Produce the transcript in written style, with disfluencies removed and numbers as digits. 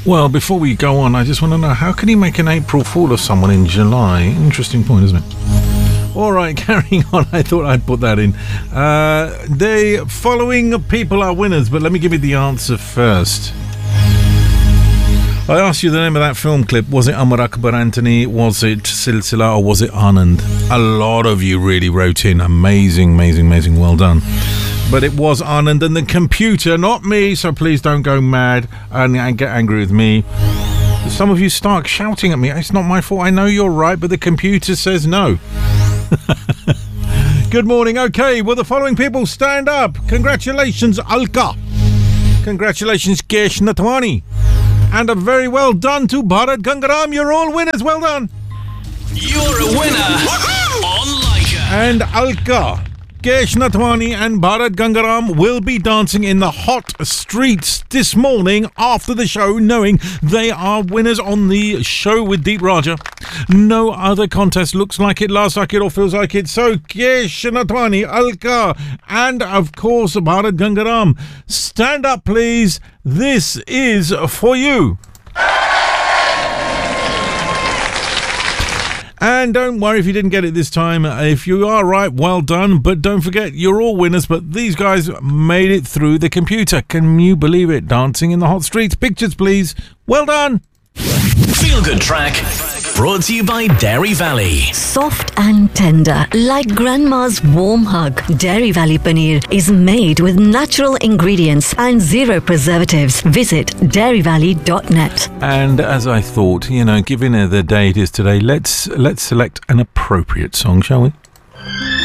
Well, before we go on, I just want to know, how can he make an April Fool of someone in July? Interesting point, isn't it? All right, carrying on. I thought I'd put that in. The following people are winners, but let me give you the answer first. I asked you the name of that film clip. Was it Amar Akbar Anthony? Was it Silsila? Or was it Anand? A lot of you really wrote in. Amazing, amazing, amazing. Well done. But it was Anand and the computer, not me, so please don't go mad and get angry with me. Some of you start shouting at me. It's not my fault. I know you're right, but the computer says no. Good morning. Okay, well, the following people stand up. Congratulations, Alka. Congratulations, Kesh Natwani. And a very well done to Bharat Gangaram. You're all winners. Well done. You're a winner on Leica. And Alka, Kesh Natwani and Bharat Gangaram will be dancing in the hot streets this morning after the show, knowing they are winners on the show with Deep Raja. No other contest looks like it, lasts like it, or feels like it. So Kesh Natwani, Alka, and of course Bharat Gangaram, stand up please. This is for you. And don't worry if you didn't get it this time. If you are right, well done. But don't forget, you're all winners. But these guys made it through the computer. Can you believe it? Dancing in the hot streets. Pictures, please. Well done. Feel Good Track, brought to you by Dairy Valley. Soft and tender, like grandma's warm hug. Dairy Valley Paneer is made with natural ingredients and zero preservatives. Visit dairyvalley.net. And as I thought, given the day it is today, let's select an appropriate song, shall we?